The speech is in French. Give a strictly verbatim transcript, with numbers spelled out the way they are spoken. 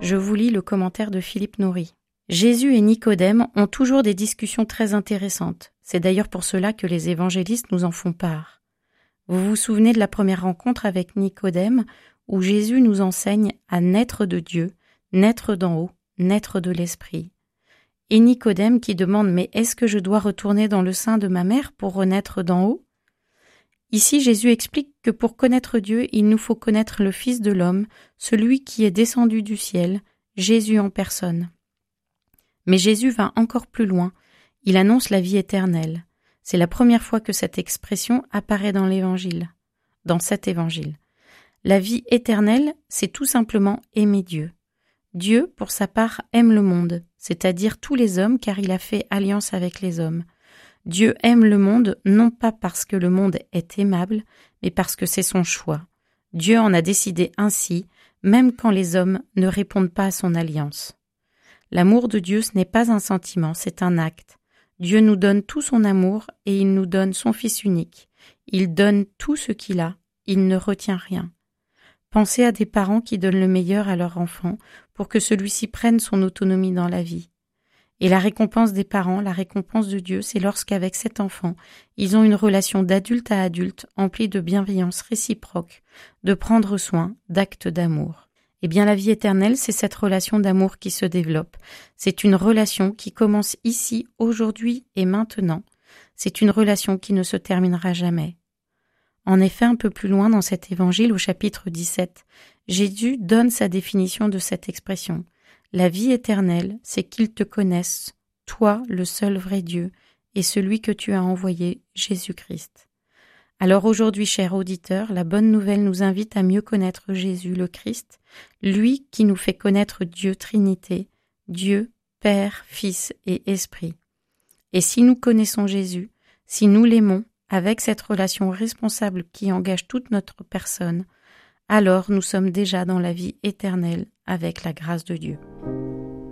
Je vous lis le commentaire de Philippe Nourry. Jésus et Nicodème ont toujours des discussions très intéressantes. C'est d'ailleurs pour cela que les évangélistes nous en font part. Vous vous souvenez de la première rencontre avec Nicodème où Jésus nous enseigne à naître de Dieu, naître d'en haut, naître de l'Esprit. Et Nicodème qui demande « Mais est-ce que je dois retourner dans le sein de ma mère pour renaître d'en haut ?» Ici, Jésus explique que pour connaître Dieu, il nous faut connaître le Fils de l'homme, celui qui est descendu du ciel, Jésus en personne. Mais Jésus va encore plus loin. Il annonce la vie éternelle. C'est la première fois que cette expression apparaît dans l'Évangile, dans cet Évangile. La vie éternelle, c'est tout simplement aimer Dieu. Dieu, pour sa part, aime le monde, c'est-à-dire tous les hommes, car il a fait alliance avec les hommes. Dieu aime le monde, non pas parce que le monde est aimable, mais parce que c'est son choix. Dieu en a décidé ainsi, même quand les hommes ne répondent pas à son alliance. L'amour de Dieu, ce n'est pas un sentiment, c'est un acte. Dieu nous donne tout son amour et il nous donne son Fils unique. Il donne tout ce qu'il a, il ne retient rien. Pensez à des parents qui donnent le meilleur à leur enfant pour que celui-ci prenne son autonomie dans la vie. Et la récompense des parents, la récompense de Dieu, c'est lorsqu'avec cet enfant, ils ont une relation d'adulte à adulte emplie de bienveillance réciproque, de prendre soin, d'actes d'amour. Eh bien, la vie éternelle, c'est cette relation d'amour qui se développe. C'est une relation qui commence ici, aujourd'hui et maintenant. C'est une relation qui ne se terminera jamais. En effet, un peu plus loin dans cet évangile, au chapitre dix-sept, Jésus donne sa définition de cette expression. La vie éternelle, c'est qu'ils te connaissent, toi, le seul vrai Dieu, et celui que tu as envoyé, Jésus-Christ. Alors aujourd'hui, chers auditeurs, la bonne nouvelle nous invite à mieux connaître Jésus le Christ, lui qui nous fait connaître Dieu Trinité, Dieu, Père, Fils et Esprit. Et si nous connaissons Jésus, si nous l'aimons, avec cette relation responsable qui engage toute notre personne, alors nous sommes déjà dans la vie éternelle avec la grâce de Dieu.